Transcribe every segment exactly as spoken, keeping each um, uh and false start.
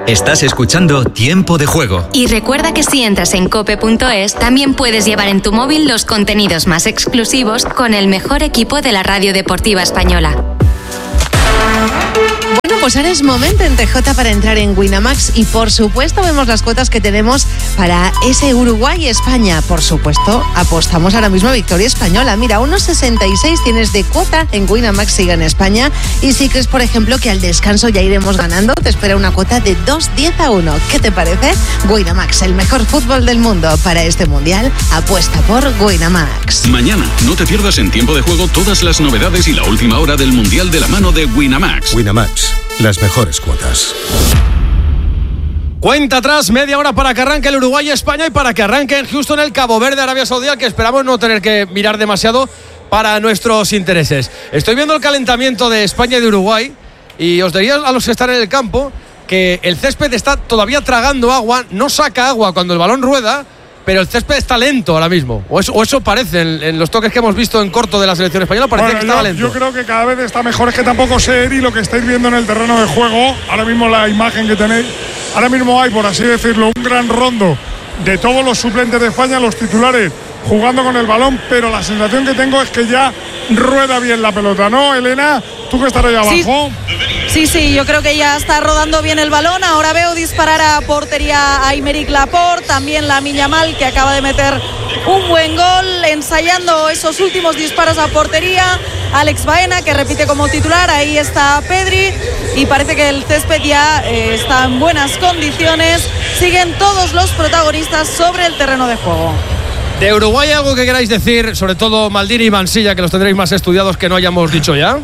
Estás escuchando Tiempo de Juego. Y recuerda que si entras en cope punto es, también puedes llevar en tu móvil los contenidos más exclusivos con el mejor equipo de la radio deportiva española. Bueno, pues ahora es momento en T J para entrar en Winamax y por supuesto vemos las cuotas que tenemos para ese Uruguay-España. Por supuesto, apostamos ahora mismo a victoria española. Mira, uno sesenta y seis tienes de cuota en Winamax si gana España. Y si crees, por ejemplo, que al descanso ya iremos ganando, te espera una cuota de dos diez a uno. ¿Qué te parece? Winamax, el mejor fútbol del mundo. Para este mundial, apuesta por Winamax. Mañana, no te pierdas en Tiempo de Juego todas las novedades y la última hora del mundial de la mano de Winamax. Winamax, las mejores cuotas. Cuenta atrás, media hora para que arranque el Uruguay-España y para que arranque en Houston el Cabo Verde, Arabia Saudí, que esperamos no tener que mirar demasiado para nuestros intereses. Estoy viendo el calentamiento de España y de Uruguay y os diría a los que están en el campo que el césped está todavía tragando agua, no saca agua cuando el balón rueda, pero el césped está lento ahora mismo, o eso, o eso parece en, en los toques que hemos visto en corto de la selección española, parece bueno, que estaba yo, lento. Yo creo que cada vez está mejor, es que tampoco sé, Eri, lo que estáis viendo en el terreno de juego, ahora mismo la imagen que tenéis, ahora mismo hay, por así decirlo, un gran rondo de todos los suplentes de España, los titulares jugando con el balón, pero la sensación que tengo es que ya rueda bien la pelota, ¿no, Elena? ¿Tú que estás ahí abajo? Sí, sí, yo creo que ya está rodando bien el balón. Ahora veo disparar a portería a Aymeric Laporte, también Lamine Yamal, que acaba de meter un buen gol, ensayando esos últimos disparos a portería. Alex Baena, que repite como titular, ahí está Pedri, y parece que el césped ya eh, está en buenas condiciones. Siguen todos los protagonistas sobre el terreno de juego. De Uruguay, ¿algo que queráis decir? Sobre todo Maldini y Mansilla, que los tendréis más estudiados que no hayamos dicho ya.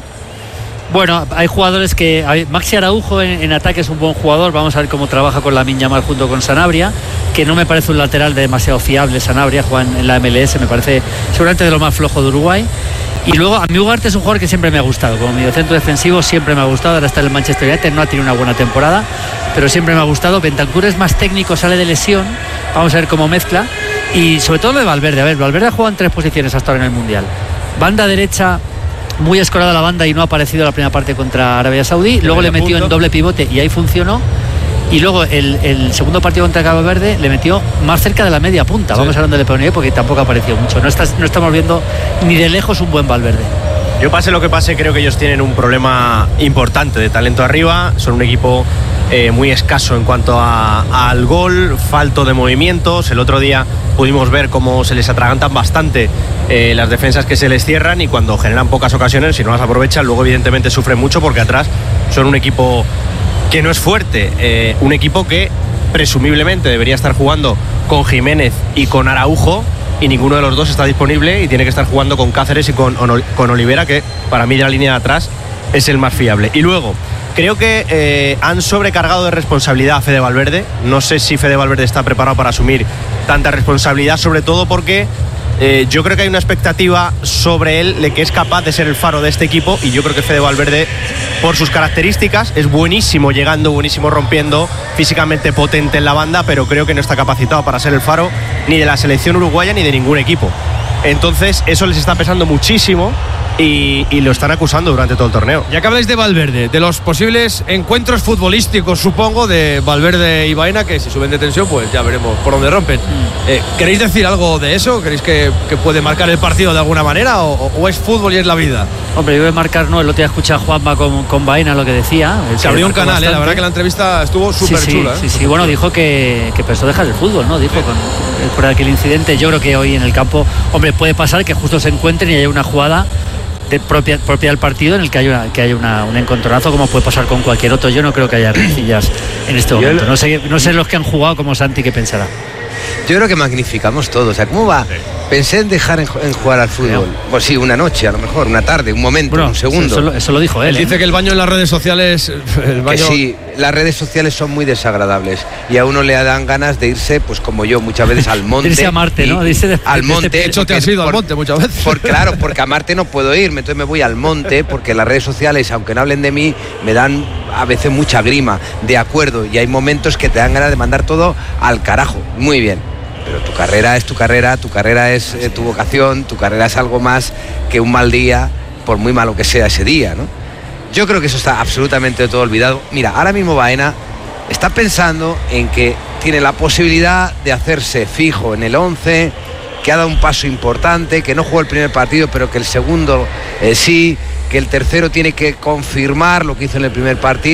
Bueno, hay jugadores que... A ver, Maxi Araujo en, en ataque es un buen jugador. Vamos a ver cómo trabaja con Lamine Yamal junto con Sanabria, que no me parece un lateral demasiado fiable. Sanabria juega en la M L S, me parece seguramente de lo más flojo de Uruguay. Y luego a mí Ugarte es un jugador que siempre me ha gustado, como mediocentro defensivo siempre me ha gustado. Ahora está en el Manchester United, no ha tenido una buena temporada, pero siempre me ha gustado. Bentancur es más técnico, sale de lesión, vamos a ver cómo mezcla. Y sobre todo lo de Valverde, a ver, Valverde ha jugado en tres posiciones hasta ahora en el Mundial. Banda derecha, muy escorada la banda y no ha aparecido la primera parte contra Arabia Saudí. Luego le metió en doble pivote y ahí funcionó. Y luego el, el segundo partido contra Cabo Verde le metió más cerca de la media punta. Sí. Vamos hablando de Lepeonier porque tampoco ha aparecido mucho. No, estás, no estamos viendo ni de lejos un buen Valverde. Yo, pase lo que pase, creo que ellos tienen un problema importante de talento arriba. Son un equipo eh, muy escaso en cuanto a, al gol, falto de movimientos. El otro día pudimos ver cómo se les atragantan bastante eh, las defensas que se les cierran, y cuando generan pocas ocasiones, si no las aprovechan, luego evidentemente sufren mucho porque atrás son un equipo que no es fuerte, eh, un equipo que presumiblemente debería estar jugando con Jiménez y con Araujo, y ninguno de los dos está disponible y tiene que estar jugando con Cáceres y con, con Olivera, que para mí de la línea de atrás es el más fiable. Y luego creo que eh, han sobrecargado de responsabilidad a Fede Valverde. No sé si Fede Valverde está preparado para asumir tanta responsabilidad, sobre todo porque eh, yo creo que hay una expectativa sobre él de que es capaz de ser el faro de este equipo, y yo creo que Fede Valverde, por sus características, es buenísimo llegando, buenísimo rompiendo, físicamente potente en la banda, pero creo que no está capacitado para ser el faro ni de la selección uruguaya ni de ningún equipo. Entonces eso les está pesando muchísimo y, y lo están acusando durante todo el torneo. Ya que habláis de Valverde, de los posibles encuentros futbolísticos, supongo, de Valverde y Baena, que si suben de tensión, pues ya veremos por dónde rompen. Mm. Eh, ¿Queréis decir algo de eso? ¿Queréis que, que puede marcar el partido de alguna manera o, o es fútbol y es la vida? Hombre, yo voy a marcar, no, el otro día escuché a Juanma con, con Baena lo que decía. Se abrió un canal, eh, la verdad que la entrevista estuvo súper sí, sí, chula. Sí, ¿eh? sí, bueno, dijo que, que pensó dejar el fútbol, ¿no? Dijo sí. con, por aquel incidente. Yo creo que hoy en el campo, hombre, puede pasar que justo se encuentren y haya una jugada de propia, propia del partido en el que haya, una, que haya una, un encontronazo, como puede pasar con cualquier otro. Yo no creo que haya rencillas en este momento. No sé, no sé los que han jugado como Santi qué pensará. Yo creo que magnificamos todo. O sea, ¿cómo va? Pensé en dejar en, en jugar al fútbol. Pues sí, una noche, a lo mejor, una tarde, un momento, bueno, un segundo. Eso, eso lo dijo él. Él dice ¿eh? que el baño en las redes sociales. El baño... Que sí, las redes sociales son muy desagradables y a uno le dan ganas de irse, pues como yo, muchas veces al monte. Irse a Marte, ¿no? Irse de, al monte. De hecho, te has ido al monte muchas veces. Por, claro, porque a Marte no puedo irme, entonces me voy al monte, porque las redes sociales, aunque no hablen de mí, me dan a veces mucha grima. De acuerdo, y hay momentos que te dan ganas de mandar todo al carajo. Muy bien. Pero tu carrera es tu carrera, tu carrera es eh, tu vocación, tu carrera es algo más que un mal día, por muy malo que sea ese día, ¿no? Yo creo que eso está absolutamente todo olvidado. Mira, ahora mismo Baena está pensando en que tiene la posibilidad de hacerse fijo en el once, que ha dado un paso importante, que no jugó el primer partido, pero que el segundo eh, sí, que el tercero tiene que confirmar lo que hizo en el primer partido.